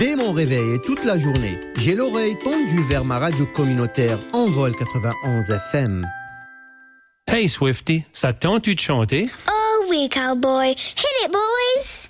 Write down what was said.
dès mon réveil et toute la journée, j'ai l'oreille tendue vers ma radio communautaire Envol 91 FM. Hey Swifty, ça te tente-tu de chanter? Oh oui, cowboy. Hit it, boys!